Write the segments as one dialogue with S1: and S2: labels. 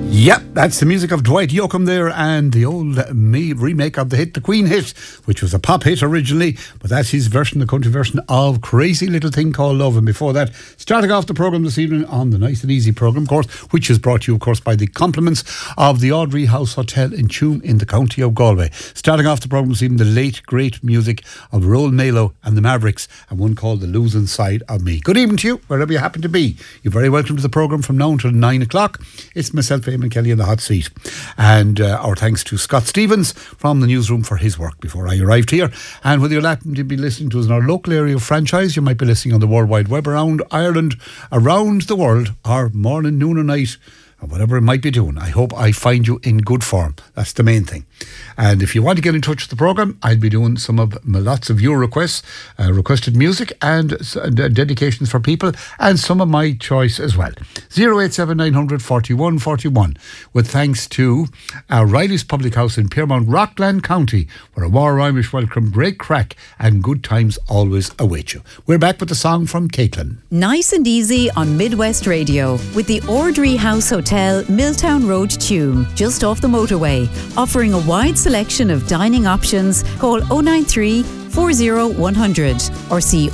S1: Yep, that's the music of Dwight Yoakam there and the old remake of the hit, the Queen hit, which was a pop hit originally, but that's his version, the country version of Crazy Little Thing Called Love. And before that, starting off the programme this evening on the Nice and Easy programme, of course, which is brought to you, of course, by the compliments of the Audrey House Hotel in Tuam in the county of Galway. Starting off the programme this evening, the late, great music of Roll Melo and the Mavericks, and one called The Losing Side of Me. Good evening to you, wherever you happen to be. You're very welcome to the programme from now until 9 o'clock. It's myself, Eamon Kelly, in the hot seat. And our thanks to Scott Stevens from the newsroom for his work before I arrived here. And whether you're happen to be listening to us in our local area of franchise, you might be listening on the World Wide Web around Ireland, around the world, or morning, noon or night, or whatever it might be doing. I hope I find you in good form. That's the main thing. And if you want to get in touch with the programme, I'll be doing lots of your requests, requested music and dedications for people, and some of my choice as well. 087 900 41 41, with thanks to Riley's Public House in Piermount, Rockland County, where a War Irish welcome, great crack and good times always await you. We're back with the song from Caitlin.
S2: Nice and Easy on Midwest Radio with the Audrey House Hotel, Milltown Road, Tuam, just off the motorway, offering a wide selection of dining options. Call 093 40 100 or see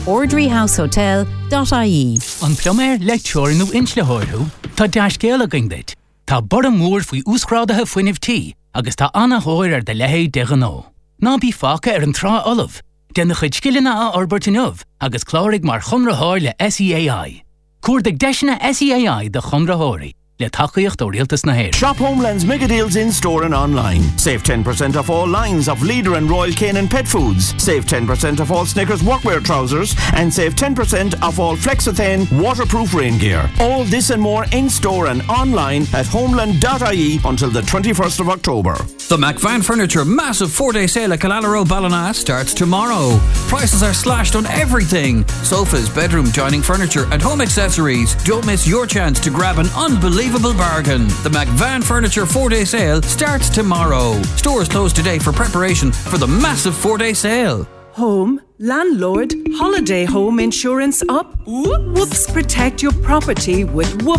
S2: audreyhousehotel.ie.
S3: An plumber lecture no inchlehoirhu, tá deascéala gingdit. Tá bora mór fui úscrádathe fuinniv tí, agus tá anna hóir de lehéid de ganó. Ná bí faca an trá olav, den chud skillina a orbertinov, agus clárig mar chunra hóir le SEAI. Cuairdig deisna SEAI de chunra hóri. Le tacaíocht ó rialtas na héir.
S4: Shop Homeland's mega deals in store and online. Save 10% off all lines of Leader and Royal Canin pet foods. Save 10% off all Snickers workwear trousers. And save 10% off all Flexothane waterproof rain gear. All this and more in store and online at homeland.ie until the 21st of October.
S5: The McVan Furniture massive 4-day sale at Killaloe Ballina starts tomorrow. Prices are slashed on everything. Sofas, bedroom, dining furniture and home accessories. Don't miss your chance to grab an unbelievable bargain. The McVan Furniture 4-day sale starts tomorrow. Stores closed today for preparation for the massive 4-day sale.
S6: Home, landlord, holiday home insurance up. Whoops, protect your property with Whoops.